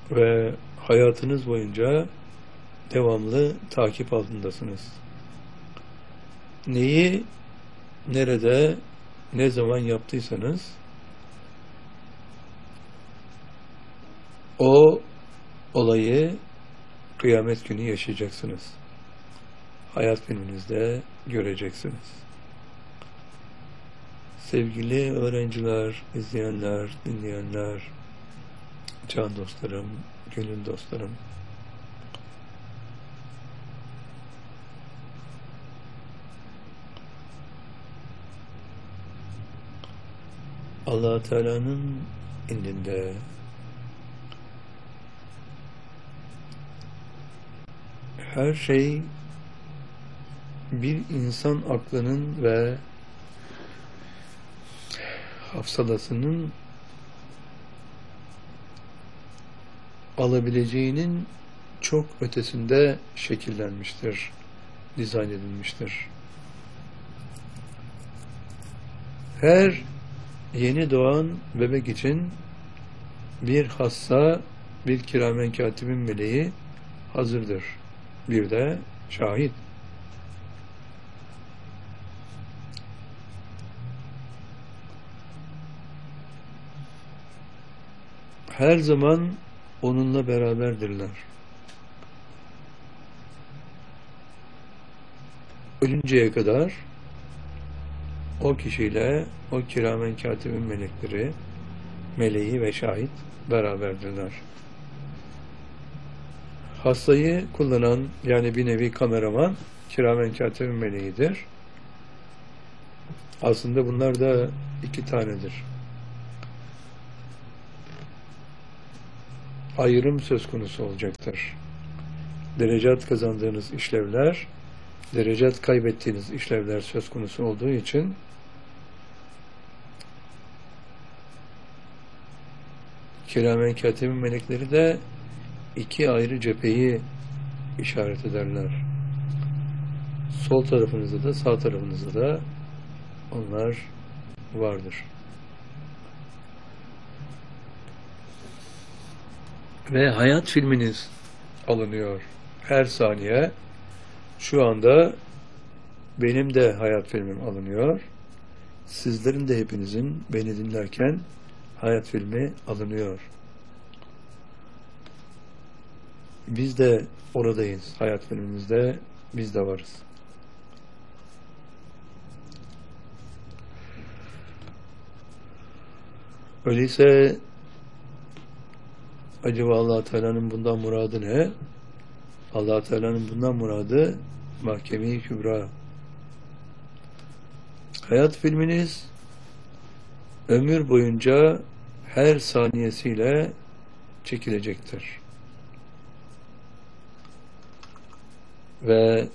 ve hayatınız boyunca devamlı takip altındasınız. Neyi, nerede, ne zaman yaptıysanız o olayı kıyamet günü yaşayacaksınız. Hayat filminizde göreceksiniz. Sevgili öğrenciler, izleyenler, dinleyenler, can dostlarım, gönül dostlarım, Allah Teala'nın indinde her şey bir insan aklının ve hafsalasının alabileceğinin çok ötesinde şekillenmiştir, dizayn edilmiştir. Her yeni doğan bebek için bir hassa, bir kiramen katibin meleği hazırdır. Bir de şahit. Her zaman onunla beraberdirler. Ölünceye kadar o kişiyle o kiramen katibin melekleri, meleği ve şahit beraberdirler. Hastayı kullanan, yani bir nevi kameraman, kiramen katibin meleğidir. Aslında bunlar da iki tanedir. Ayrım söz konusu olacaktır. Derecat kazandığınız işlevler, derecat kaybettiğiniz işlevler söz konusu olduğu için kiramen katibin melekleri de iki ayrı cepheyi işaret ederler. Sol tarafınızda da sağ tarafınızda da onlar vardır. Ve hayat filminiz alınıyor. Her saniye şu anda benim de hayat filmim alınıyor. Sizlerin de, hepinizin beni dinlerken hayat filmi alınıyor. Biz de oradayız. Hayat filmimizde biz de varız. Öyleyse acaba Allah Teala'nın bundan muradı ne? Allah Teala'nın bundan muradı Mahkeme-i Kübra. Hayat filminiz ömür boyunca her saniyesiyle çekilecektir. Ve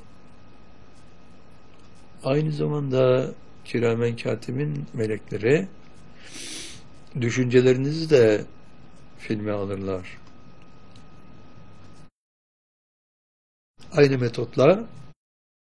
aynı zamanda kiramen katibin melekleri düşüncelerinizi de filme alırlar. Aynı metotla